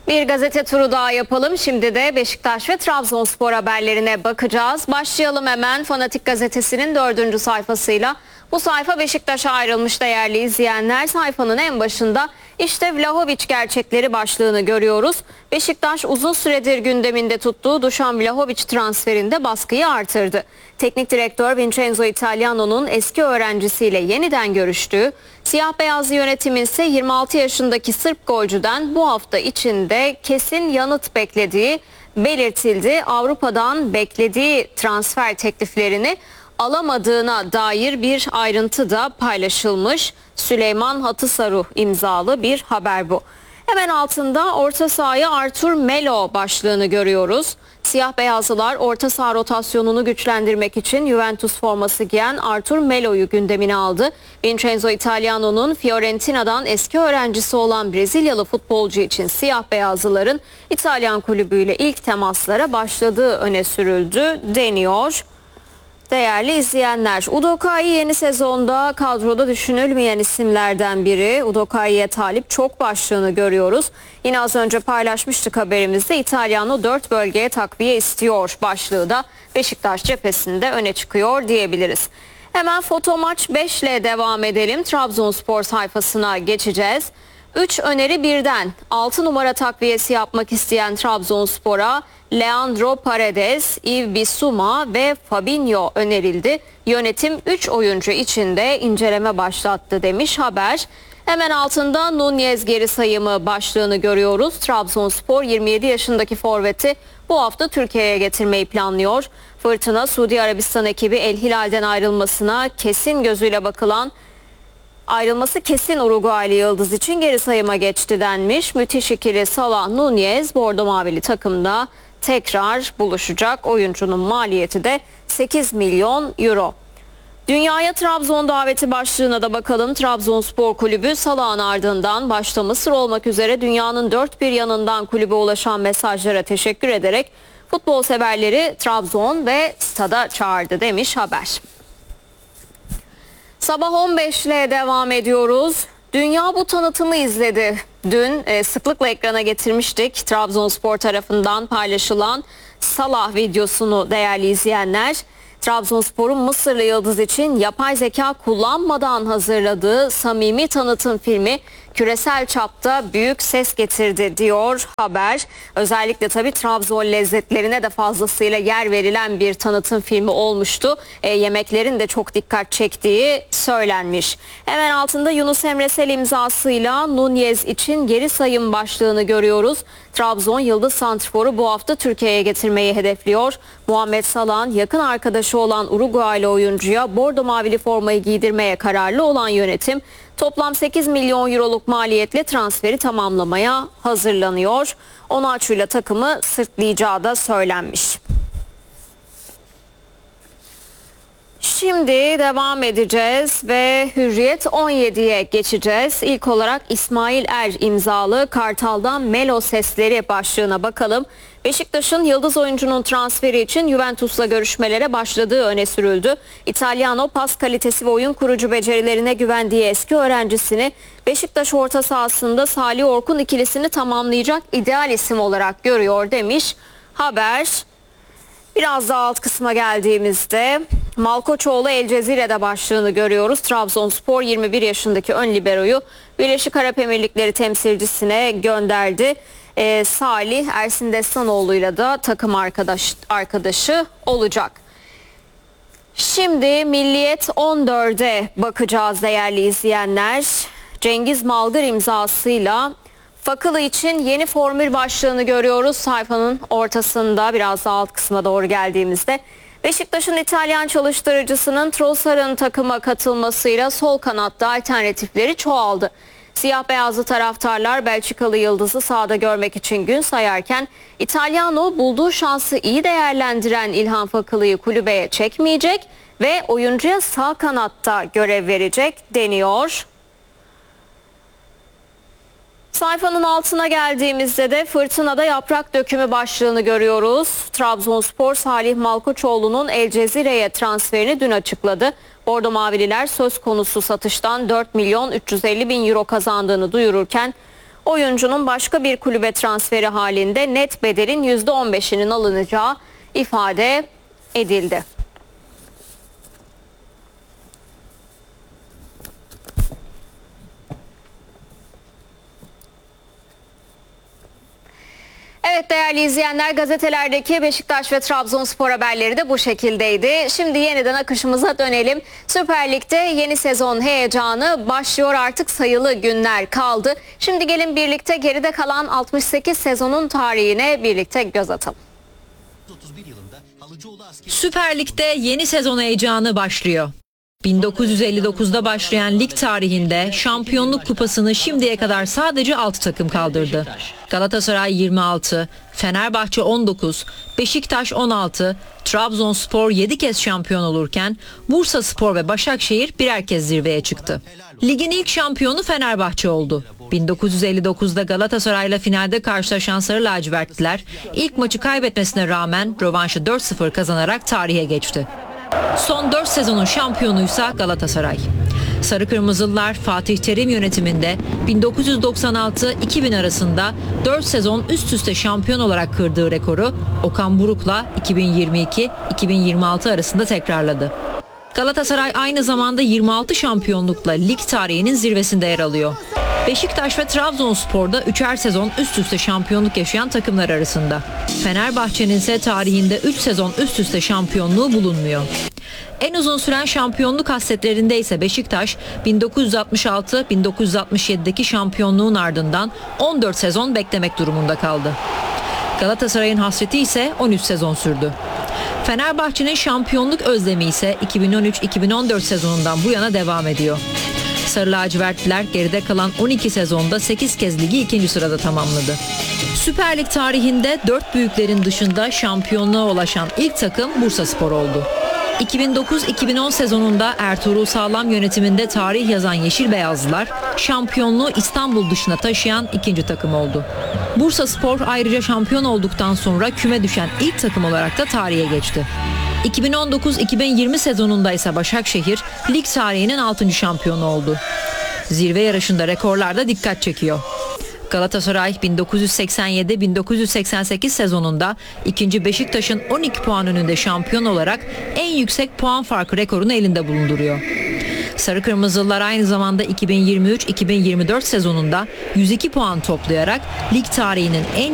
Bir gazete turu daha yapalım. Şimdi de Beşiktaş ve Trabzonspor haberlerine bakacağız. Başlayalım hemen Fanatik Gazetesi'nin 4. sayfasıyla. Bu sayfa Beşiktaş'a ayrılmış değerli izleyenler. Sayfanın en başında işte Vlahovic gerçekleri başlığını görüyoruz. Beşiktaş uzun süredir gündeminde tuttuğu Dušan Vlahovic transferinde baskıyı artırdı. Teknik direktör Vincenzo Italiano'nun eski öğrencisiyle yeniden görüştüğü, siyah beyazlı yönetimin ise 26 yaşındaki Sırp golcüden bu hafta içinde kesin yanıt beklediği belirtildi. Avrupa'dan beklediği transfer tekliflerini alamadığına dair bir ayrıntı da paylaşılmış. Süleyman Hatısaruh imzalı bir haber bu. Hemen altında orta sahaya Artur Melo başlığını görüyoruz. Siyah beyazlılar orta saha rotasyonunu güçlendirmek için Juventus forması giyen Artur Melo'yu gündemine aldı. Vincenzo Italiano'nun Fiorentina'dan eski öğrencisi olan Brezilyalı futbolcu için siyah beyazlıların İtalyan kulübüyle ilk temaslara başladığı öne sürüldü deniyor. Değerli izleyenler, Udokai yeni sezonda kadroda düşünülmeyen isimlerden biri. Udokai'ye talip çok başlığını görüyoruz. Yine az önce paylaşmıştık haberimizde, İtalyano 4 bölgeye takviye istiyor başlığı da Beşiktaş cephesinde öne çıkıyor diyebiliriz. Hemen Foto Maç 5 ile devam edelim. Trabzonspor sayfasına geçeceğiz. 3 öneri birden 6 numara takviyesi yapmak isteyen Trabzonspor'a Leandro Paredes, Yves Bissouma ve Fabinho önerildi. Yönetim 3 oyuncu için de inceleme başlattı demiş haber. Hemen altında Nunez geri sayımı başlığını görüyoruz. Trabzonspor 27 yaşındaki forveti bu hafta Türkiye'ye getirmeyi planlıyor. Fırtına Suudi Arabistan ekibi El Hilal'den ayrılması kesin Uruguaylı yıldız için geri sayıma geçti denmiş. Müthiş ikili Salah Nunez Bordo Mavili takımda tekrar buluşacak. Oyuncunun maliyeti de 8 milyon euro. Dünyaya Trabzon daveti başlığına da bakalım. Trabzonspor Kulübü Salah'ın ardından başta Mısır olmak üzere dünyanın dört bir yanından kulübe ulaşan mesajlara teşekkür ederek futbol severleri Trabzon ve stada çağırdı demiş haber. Sabah 15 ile devam ediyoruz. Dünya bu tanıtımı izledi. Dün sıklıkla ekrana getirmiştik Trabzonspor tarafından paylaşılan Salah videosunu değerli izleyenler. Trabzonspor'un Mısırlı yıldız için yapay zeka kullanmadan hazırladığı samimi tanıtım filmi küresel çapta büyük ses getirdi diyor haber. Özellikle tabii Trabzon lezzetlerine de fazlasıyla yer verilen bir tanıtım filmi olmuştu. Yemeklerin de çok dikkat çektiği söylenmiş. Hemen altında Yunus Emre Sel imzasıyla Nunez için geri sayım başlığını görüyoruz. Trabzon yıldız santrforu bu hafta Türkiye'ye getirmeyi hedefliyor. Muhammed Salah'ın yakın arkadaşı olan Uruguaylı oyuncuya bordo mavili formayı giydirmeye kararlı olan yönetim toplam 8 milyon euroluk maliyetle transferi tamamlamaya hazırlanıyor. Onaçu'yla takımı sırtlayacağı da söylenmiş. Şimdi devam edeceğiz ve Hürriyet 17'ye geçeceğiz. İlk olarak İsmail Er imzalı Kartal'dan Melo sesleri başlığına bakalım. Beşiktaş'ın yıldız oyuncunun transferi için Juventus'la görüşmelere başladığı öne sürüldü. İtalyano pas kalitesi ve oyun kurucu becerilerine güvendiği eski öğrencisini Beşiktaş orta sahasında Salih Orkun ikilisini tamamlayacak ideal isim olarak görüyor demiş haber. Biraz daha alt kısma geldiğimizde Malkoçoğlu El Cezire'de başlığını görüyoruz. Trabzonspor 21 yaşındaki ön liberoyu Birleşik Arap Emirlikleri temsilcisine gönderdi. Salih Ersin Destanoğlu'yla da takım arkadaşı olacak. Şimdi Milliyet 14'e bakacağız değerli izleyenler. Cengiz Malgır imzasıyla Fakılı için yeni formül başlığını görüyoruz. Sayfanın ortasında biraz daha alt kısma doğru geldiğimizde Beşiktaş'ın İtalyan çalıştırıcısının Trossard'ın takıma katılmasıyla sol kanatta alternatifleri çoğaldı. Siyah beyazlı taraftarlar Belçikalı yıldızı sahada görmek için gün sayarken İtalyano bulduğu şansı iyi değerlendiren İlhan Fakılı'yı kulübeye çekmeyecek ve oyuncuya sağ kanatta görev verecek deniyor. Sayfanın altına geldiğimizde de Fırtına'da yaprak dökümü başlığını görüyoruz. Trabzonspor Salih Malkoçoğlu'nun El Cezire'ye transferini dün açıkladı. Bordo Mavililer söz konusu satıştan 4 milyon 350 bin euro kazandığını duyururken oyuncunun başka bir kulübe transferi halinde net bedelin %15'inin alınacağı ifade edildi. Evet değerli izleyenler, gazetelerdeki Beşiktaş ve Trabzonspor haberleri de bu şekildeydi. Şimdi yeniden akışımıza dönelim. Süper Lig'de yeni sezon heyecanı başlıyor, artık sayılı günler kaldı. Şimdi gelin birlikte geride kalan 68 sezonun tarihine birlikte göz atalım. Süper Lig'de yeni sezon heyecanı başlıyor. 1959'da başlayan lig tarihinde şampiyonluk kupasını şimdiye kadar sadece 6 takım kaldırdı. Galatasaray 26, Fenerbahçe 19, Beşiktaş 16, Trabzonspor 7 kez şampiyon olurken Bursaspor ve Başakşehir birer kez zirveye çıktı. Ligin ilk şampiyonu Fenerbahçe oldu. 1959'da Galatasaray'la finalde karşılaşan Sarı Lacivertliler ilk maçı kaybetmesine rağmen rövanşı 4-0 kazanarak tarihe geçti. Son 4 sezonun şampiyonuysa Galatasaray. Sarı Kırmızılılar Fatih Terim yönetiminde 1996-2000 arasında 4 sezon üst üste şampiyon olarak kırdığı rekoru Okan Buruk'la 2022-2026 arasında tekrarladı. Galatasaray aynı zamanda 26 şampiyonlukla lig tarihinin zirvesinde yer alıyor. Beşiktaş ve Trabzonspor'da 3'er sezon üst üste şampiyonluk yaşayan takımlar arasında. Fenerbahçe'nin ise tarihinde 3 sezon üst üste şampiyonluğu bulunmuyor. En uzun süren şampiyonluk hasretlerinde ise Beşiktaş 1966-1967'deki şampiyonluğun ardından 14 sezon beklemek durumunda kaldı. Galatasaray'ın hasreti ise 13 sezon sürdü. Fenerbahçe'nin şampiyonluk özlemi ise 2013-2014 sezonundan bu yana devam ediyor. Sarı lacivertliler geride kalan 12 sezonda 8 kez ligi 2. sırada tamamladı. Süper Lig tarihinde 4 büyüklerin dışında şampiyonluğa ulaşan ilk takım Bursaspor oldu. 2009-2010 sezonunda Ertuğrul Sağlam yönetiminde tarih yazan Yeşil Beyazlılar şampiyonluğu İstanbul dışına taşıyan ikinci takım oldu. Bursaspor ayrıca şampiyon olduktan sonra küme düşen ilk takım olarak da tarihe geçti. 2019-2020 sezonunda ise Başakşehir lig tarihinin 6. şampiyonu oldu. Zirve yarışında rekorlar da dikkat çekiyor. Galatasaray 1987-1988 sezonunda 2. Beşiktaş'ın 12 puan önünde şampiyon olarak en yüksek puan farkı rekorunu elinde bulunduruyor. Sarı Kırmızılılar aynı zamanda 2023-2024 sezonunda 102 puan toplayarak lig tarihinin en